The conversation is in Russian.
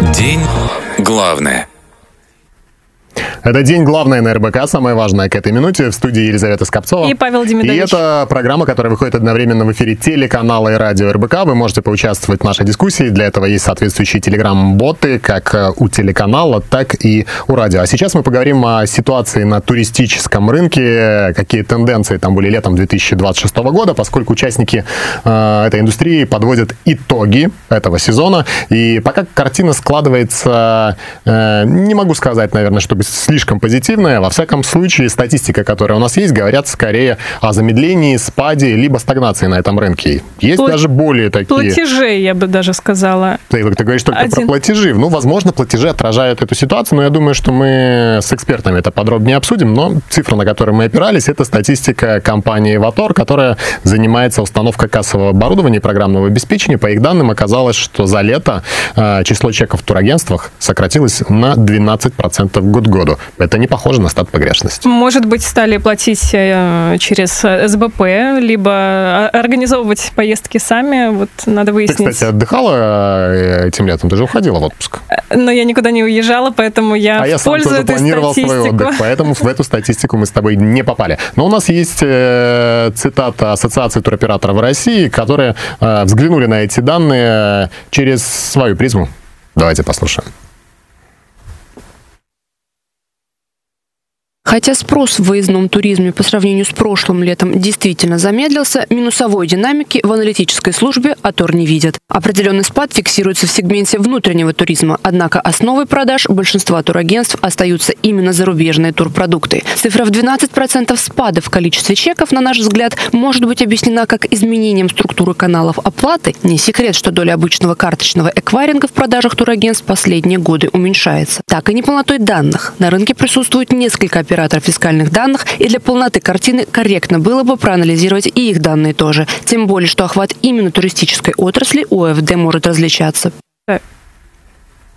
День главное. Это «День главное» на РБК, самое важное к этой минуте. В студии Елизавета Скопцова. И Павел Демидович. И это программа, которая выходит одновременно в эфире телеканала и радио РБК. Вы можете поучаствовать в нашей дискуссии. Для этого есть соответствующие телеграм-боты, как у телеканала, так и у радио. А сейчас мы поговорим о ситуации на туристическом рынке, какие тенденции там были летом 2026 года, поскольку участники этой индустрии подводят итоги этого сезона. И пока картина складывается, не могу сказать, наверное, чтобы слишком позитивная. Во всяком случае, статистика, которая у нас есть, говорят скорее о замедлении, спаде, либо стагнации на этом рынке. Есть даже более такие... Платежей, я бы даже сказала. Ты говоришь только про платежи. Ну, возможно, платежи отражают эту ситуацию, но я думаю, что мы с экспертами это подробнее обсудим. Но цифра, на которую мы опирались, это статистика компании Vator, которая занимается установкой кассового оборудования и программного обеспечения. По их данным, оказалось, что за лето число чеков в турагентствах сократилось на 12% к году. Это не похоже на стат погрешности. Может быть, стали платить через СБП, либо организовывать поездки сами. Вот надо выяснить. Ты, кстати, отдыхала этим летом? Ты же уходила в отпуск. Но я никуда не уезжала, поэтому я в пользу этой планировал свой отдых, поэтому в эту статистику мы с тобой не попали. Но у нас есть цитата Ассоциации туроператоров России, которые взглянули на эти данные через свою призму. Давайте послушаем. Хотя спрос в выездном туризме по сравнению с прошлым летом действительно замедлился, минусовой динамики в аналитической службе АТОР не видят. Определенный спад фиксируется в сегменте внутреннего туризма, однако основой продаж большинства турагентств остаются именно зарубежные турпродукты. Цифра в 12% спада в количестве чеков, на наш взгляд, может быть объяснена как изменением структуры каналов оплаты. Не секрет, что доля обычного карточного эквайринга в продажах турагентств последние годы уменьшается. Так и неполнотой данных. На рынке присутствует несколько операторов фискальных данных, и для полноты картины корректно было бы проанализировать и их данные тоже. Тем более, что охват именно туристической отрасли у ОФД может различаться.